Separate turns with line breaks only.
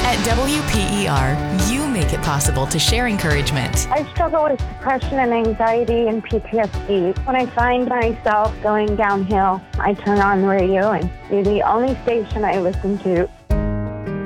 At WPER, you make it possible to share encouragement.
I struggle with depression and anxiety and PTSD. When I find myself going downhill, I turn on the radio and you're the only station I listen to.